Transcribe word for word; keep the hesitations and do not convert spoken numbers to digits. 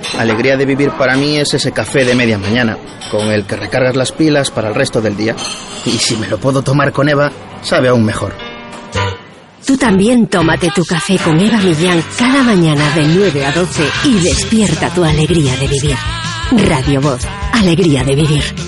Alegría de vivir para mí es ese café de media mañana, con el que recargas las pilas para el resto del día. Y si me lo puedo tomar con Eva, sabe aún mejor. Tú también tómate tu café con Eva Millán cada mañana de nueve a doce y despierta tu alegría de vivir. Radio Voz, alegría de vivir.